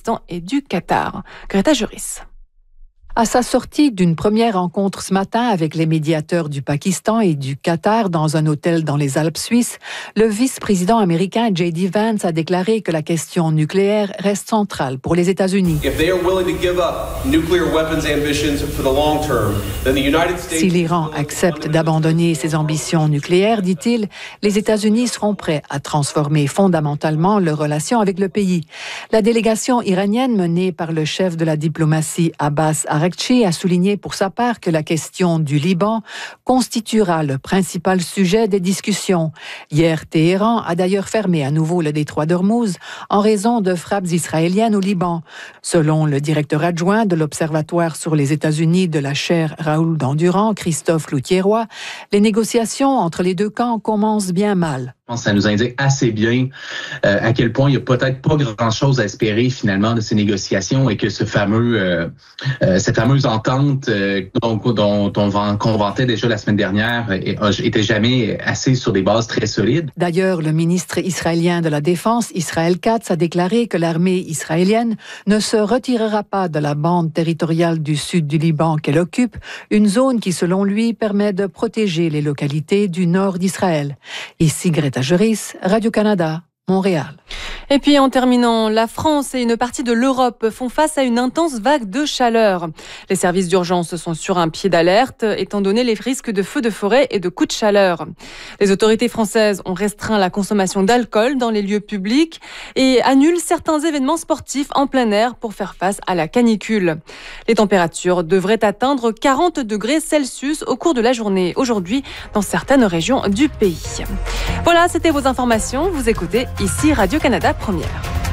Pakistan et du Qatar. Greta Juris. À sa sortie d'une première rencontre ce matin avec les médiateurs du Pakistan et du Qatar dans un hôtel dans les Alpes suisses, le vice-président américain J.D. Vance a déclaré que la question nucléaire reste centrale pour les États-Unis. Si l'Iran accepte d'abandonner ses ambitions nucléaires, dit-il, les États-Unis seront prêts à transformer fondamentalement leurs relations avec le pays. La délégation iranienne menée par le chef de la diplomatie Abbas Araghchi a souligné pour sa part que la question du Liban constituera le principal sujet des discussions. Hier, Téhéran a d'ailleurs fermé à nouveau le détroit d'Ormuz en raison de frappes israéliennes au Liban. Selon le directeur adjoint de l'Observatoire sur les États-Unis de la chaire Raoul d'Endurant, Christophe Louthier-Roy, les négociations entre les deux camps commencent bien mal. Je pense que ça nous indique assez bien à quel point il n'y a peut-être pas grand-chose à espérer finalement de ces négociations et que cette fameuse entente qu'on vantait déjà la semaine dernière était jamais assez sur des bases très solides. D'ailleurs, le ministre israélien de la Défense, Israël Katz, a déclaré que l'armée israélienne ne se retirera pas de la bande territoriale du sud du Liban qu'elle occupe, une zone qui, selon lui, permet de protéger les localités du nord d'Israël. Ici Greta Juris, Radio-Canada, Montréal. Et puis en terminant, la France et une partie de l'Europe font face à une intense vague de chaleur. Les services d'urgence sont sur un pied d'alerte, étant donné les risques de feux de forêt et de coups de chaleur. Les autorités françaises ont restreint la consommation d'alcool dans les lieux publics et annulent certains événements sportifs en plein air pour faire face à la canicule. Les températures devraient atteindre 40 degrés Celsius au cours de la journée aujourd'hui dans certaines régions du pays. Voilà, c'était vos informations. Vous écoutez ici Radio-Canada Première.